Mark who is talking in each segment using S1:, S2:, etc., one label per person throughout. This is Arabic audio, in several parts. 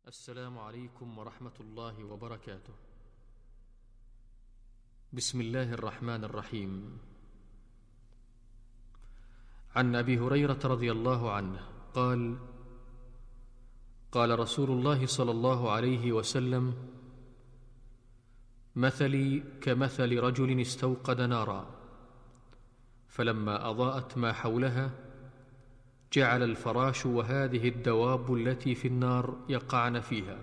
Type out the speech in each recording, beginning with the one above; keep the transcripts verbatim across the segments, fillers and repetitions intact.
S1: السلام عليكم ورحمة الله وبركاته. بسم الله الرحمن الرحيم. عن أبي هريرة رضي الله عنه قال: قال رسول الله صلى الله عليه وسلم: مثلي كمثل رجل استوقد نارا، فلما أضاءت ما حولها جعل الفراش وهذه الدواب التي في النار يقعن فيها،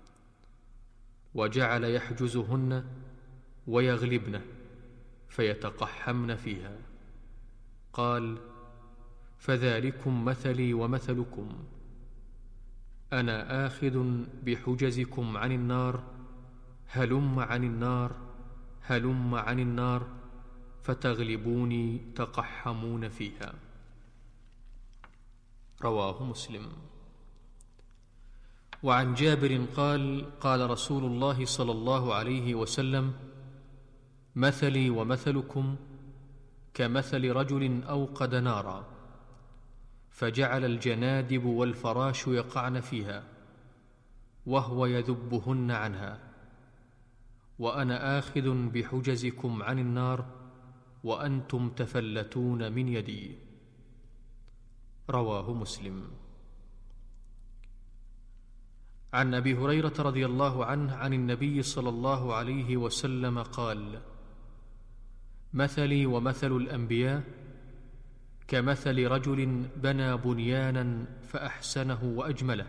S1: وجعل يحجزهن ويغلبن فيتقحمن فيها. قال: فذلكم مثلي ومثلكم، أنا آخذ بحجزكم عن النار، هلم عن النار هلم عن النار فتغلبوني تقحمون فيها. رواه مسلم. وعن جابر قال: قال رسول الله صلى الله عليه وسلم: مثلي ومثلكم كمثل رجل أوقد نارا، فجعل الجنادب والفراش يقعن فيها وهو يذبهن عنها، وأنا آخذ بحجزكم عن النار وأنتم تفلتون من يدي. رواه مسلم. عن أبي هريرة رضي الله عنه عن النبي صلى الله عليه وسلم قال: مثلي ومثل الأنبياء كمثل رجل بنى بنيانا فأحسنه وأجمله،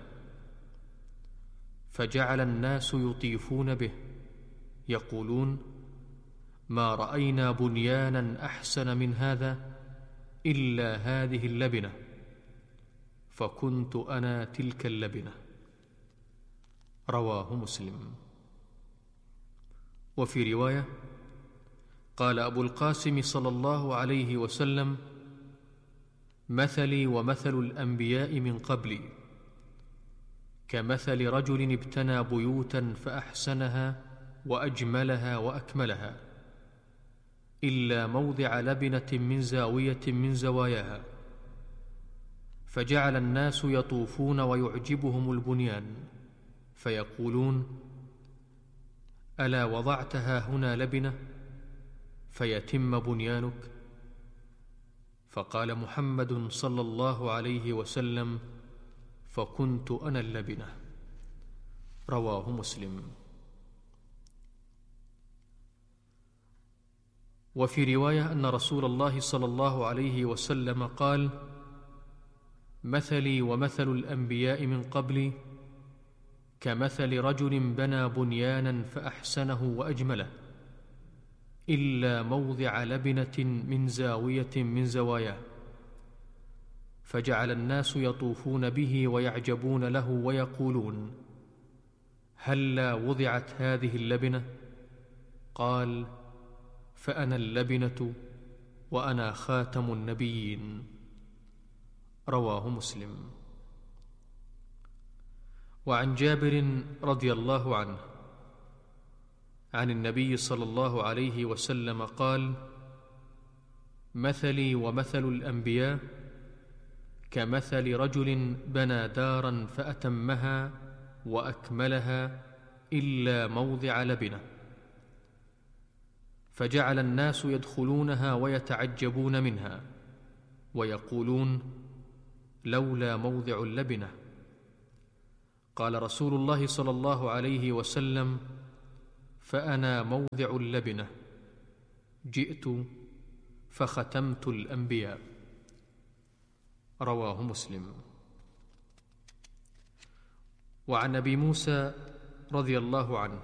S1: فجعل الناس يطيفون به يقولون: ما رأينا بنيانا أحسن من هذا إلا هذه اللبنة، فكنت أنا تلك اللبنة. رواه مسلم. وفي رواية: قال أبو القاسم صلى الله عليه وسلم: مثلي ومثل الأنبياء من قبلي كمثل رجل ابتنى بيوتا فأحسنها وأجملها وأكملها، إلا موضع لبنة من زاوية من زواياها، فجعل الناس يطوفون ويعجبهم البنيان فيقولون: ألا وضعتها هنا لبنة فيتم بنيانك؟ فقال محمد صلى الله عليه وسلم: فكنت أنا اللبنة. رواه مسلم. وفي رواية أن رسول الله صلى الله عليه وسلم قال: مثلي ومثل الأنبياء من قبلي كمثل رجل بنى بنيانا فأحسنه وأجمله، إلا موضع لبنة من زاوية من زواياه، فجعل الناس يطوفون به ويعجبون له ويقولون: هلا وضعت هذه اللبنة؟ قال: فأنا اللبنة وأنا خاتم النبيين. رواه مسلم. وعن جابر رضي الله عنه عن النبي صلى الله عليه وسلم قال: مثلي ومثل الأنبياء كمثل رجل بنى دارا فأتمها وأكملها إلا موضع لبنة، فجعل الناس يدخلونها ويتعجبون منها ويقولون: لولا موضع اللبنة. قال رسول الله صلى الله عليه وسلم: فأنا موضع اللبنة، جئت فختمت الأنبياء. رواه مسلم. وعن أبي موسى رضي الله عنه